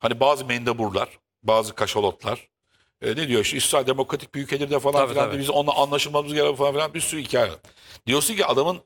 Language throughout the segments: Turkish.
Hani bazı mendeburlar, bazı kaşalotlar ne diyor işte İsrail demokratik bir ülkedir de falan Tabii, filan tabii. biz onunla anlaşılmamız gerekiyor falan filan bir sürü hikaye. Diyorsun ki adamın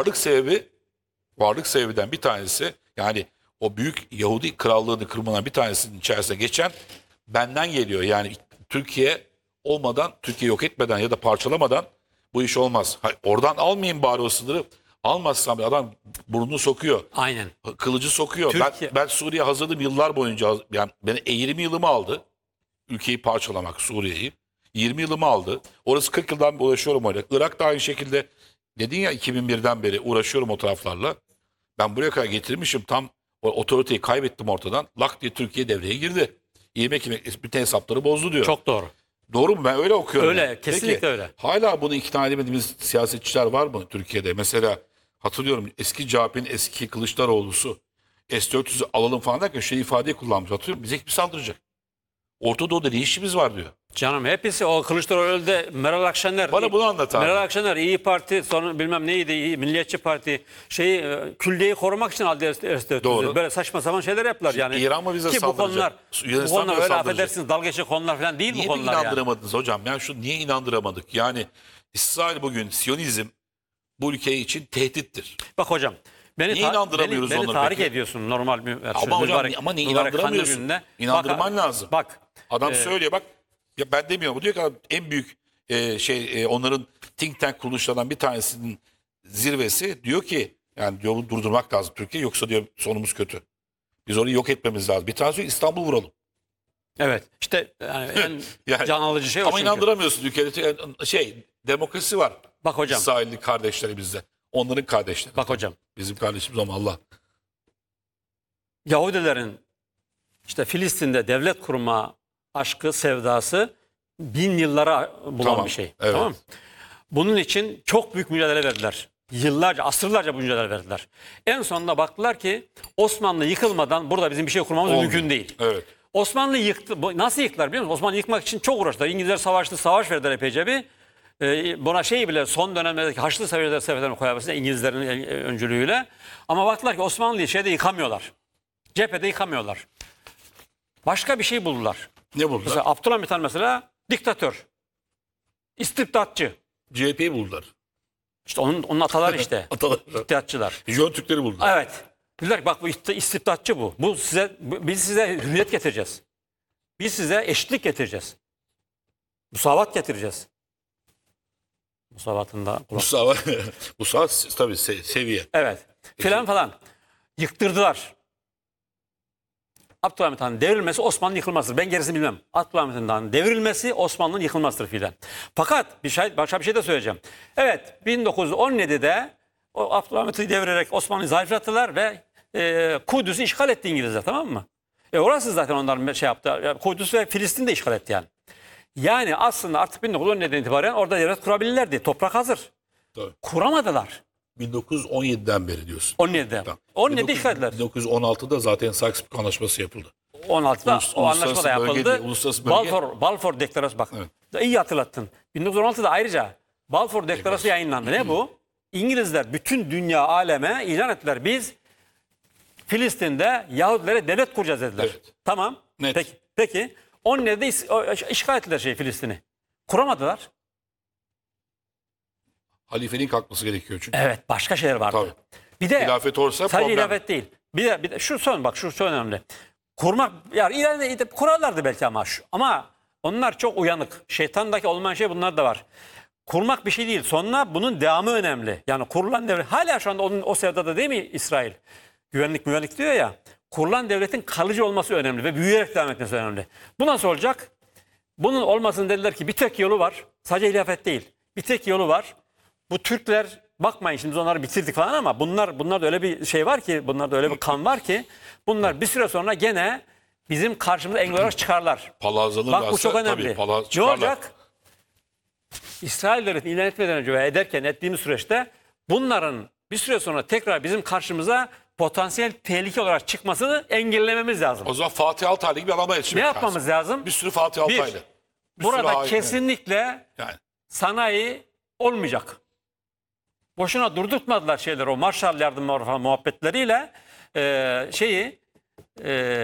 varlık sebebinden bir tanesi yani o büyük Yahudi krallığını kırmadan bir tanesinin içerisine geçen benden geliyor. Yani Türkiye olmadan, Türkiye yok etmeden ya da parçalamadan bu iş olmaz. Oradan almayayım bari o sınırı. Almazsam adam burnunu sokuyor. Aynen. Kılıcı sokuyor. Türkiye- Ben Suriye hazırladım yıllar boyunca. Yani beni 20 yılımı aldı. Ülkeyi parçalamak Suriye'yi. 20 yılımı aldı. Orası 40 yıldan beri uğraşıyorum öyle. Irak da aynı şekilde dedin ya 2001'den beri uğraşıyorum o taraflarla. Ben buraya kadar getirmişim tam o otoriteyi kaybettim ortadan. Lak diye Türkiye devreye girdi. İlmek ilmek bütün hesapları bozdu diyor. Çok doğru. Doğru mu? Ben öyle okuyorum. Öyle, yani. kesinlikle Peki, öyle. hala bunu ikna edemediğimiz siyasetçiler var mı Türkiye'de? Mesela hatırlıyorum eski CHP'nin eski Kılıçdaroğlu'su S-400'ü alalım falan derken şey ifadeyi kullanmış. Hatırlıyorum bize kim saldıracak? Orta Doğu'da ne işimiz var diyor. Canım hepsi o Kılıçdaroğlu'da Meral Akşener. Bana bunu anlat abi. Meral Akşener İyi Parti sonra bilmem neydi Milliyetçi Parti külliyeyi korumak için aldı S-400'ü. Doğru. Böyle saçma sapan şeyler yaptılar yani. İran mı bize Ki bu saldıracak? konular, Yunanistan öyle bize saldıracak. affedersiniz dalga geçecek konular falan değil Niye bu de konular yani. inandıramadınız hocam? Yani şu niye inandıramadık? Yani İsrail bugün Siyonizm bu ülke için tehdittir. Bak hocam beni, Niye inandıramıyoruz beni onları tahrik peki? ediyorsun normal bir Ama hocam ama niye inandıramıyorsun? İnandırman lazım. Bak Adam söylüyor bak ya ben demiyorum. Bu diyor ki adam en büyük onların think tank kuruluşlarından bir tanesinin zirvesi diyor ki yani diyor bunu durdurmak lazım Türkiye yoksa diyor sonumuz kötü. Biz orayı yok etmemiz lazım. Bir tanesi diyor İstanbul vuralım. evet işte yani en Yani, can alıcı şey o ama çünkü. inandıramıyorsun ülkede demokrasi var. Bak hocam. İsrailli kardeşlerimizde. Onların kardeşleri. Bak hocam. Bizim kardeşimiz ama Allah. Yahudilerin işte Filistin'de devlet kurma aşkı, sevdası bin yıllara bulan Tamam, bir şey. evet. Tamam mı? Bunun için çok büyük mücadele verdiler. Yıllarca, asırlarca bu mücadele verdiler. En sonunda baktılar ki Osmanlı yıkılmadan burada bizim bir şey kurmamız Olmuyor. mümkün değil. Evet. Osmanlı yıktı. Nasıl yıktılar biliyor musun? Osmanlı yıkmak için çok uğraştılar. İngilizler savaştı, savaş verdiler epeyce bir. Buna şey bile son dönemlerdeki Haçlı Seferlerini koyabilirsin İngilizlerin öncülüğüyle. Ama baktılar ki Osmanlı'yı şeyde yıkamıyorlar. Cephede yıkamıyorlar. Başka bir şey buldular. Ne buldular? Mesela Abdülhamit Han mesela diktatör. İstibdatçı. CHP'yi buldular. İşte onun ataları işte. Atalar. İstibdatçılar. Jön Türkleri buldular. Evet. Dediler ki bak bu istibdatçı bu. Biz size hürriyet getireceğiz. Biz size eşitlik getireceğiz. Musavat getireceğiz. Musavatında Bu saat tabii seviye. evet. Filan falan. Yıktırdılar. Abdülhamit Han'ın devrilmesi Osmanlı'nın yıkılmasıdır. Ben gerisini bilmem. Abdülhamit Han'ın devrilmesi Osmanlı'nın yıkılmasıdır filan. Fakat başka bir şey de söyleyeceğim. Evet 1917'de o Abdülhamit'i devirerek Osmanlı'yı zayıflattılar ve Kudüs'ü işgal etti İngilizler, tamam mı? Orası zaten onların şey yaptı. Kudüs ve Filistin'i de işgal etti yani. Yani aslında artık 1917'den itibaren orada devlet kurabilirlerdi. Toprak hazır. Tabii. Kuramadılar. 1917'den beri diyorsun. 17'de. Tamam. 17'de işgal ettiler. 1916'da zaten Sykes-Picot Anlaşması yapıldı. 16'da o anlaşma da uluslararası bölge yapıldı. değil, uluslararası bölge. Balfour Deklarasyon bak. Evet. İyi hatırlattın. 1916'da ayrıca Balfour Deklarasyon yayınlandı. Ne bu? İngilizler bütün dünya aleme ilan ettiler. Biz Filistin'de Yahudilere devlet kuracağız dediler. Evet. Tamam. Net. Peki. 17'de işgal ettiler Filistin'i. Kuramadılar. Halifenin kalkması gerekiyor çünkü. Evet, başka şeyler vardı. Tabii. Bir de Hilafet olursa sadece problem. hilafet değil. Bir de şu son bak şu çok önemli. Kurmak yani ileride kurarlardı belki ama onlar çok uyanık. Şeytandaki olmayan şey bunlar da var. Kurmak bir şey değil. Sonra bunun devamı önemli. Yani kurulan devlet hala şu anda o sevdada değil mi İsrail? Güvenlik diyor ya. Kurulan devletin kalıcı olması önemli ve büyüyerek devam etmesi önemli. Bu nasıl olacak? Bunun olmasını dediler ki bir tek yolu var. Sadece hilafet değil. Bir tek yolu var. Bu Türkler bakmayın şimdi biz onları bitirdik falan ama bunlar da öyle bir şey var ki, bunlarda öyle bir kan var ki bunlar bir süre sonra gene bizim karşımıza engel olarak çıkarlar. Palazlanırlarsa Bak bu çok önemli. tabii Ne çıkarlar. olacak? İsrail devletini ilan etmeden önce ve ettiğimiz süreçte bunların bir süre sonra tekrar bizim karşımıza potansiyel tehlike olarak çıkmasını engellememiz lazım. O zaman Fatih Altaylı gibi adama yetişmek Ne yapmamız lazım? Bir sürü Fatih Altaylı. Bir sürü Burada hain. kesinlikle Yani. sanayi olmayacak. Boşuna durdurtmadılar şeyler o Marshall yardımları falan muhabbetleriyle